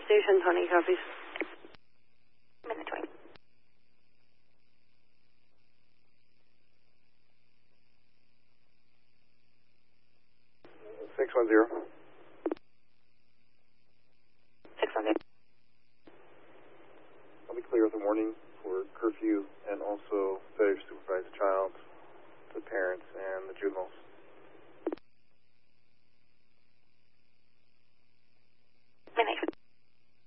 Station 20 copies. Minute 20. 610. 610. I'll be clear with the warning for curfew and also failure to supervise the child, the parents, and the juveniles.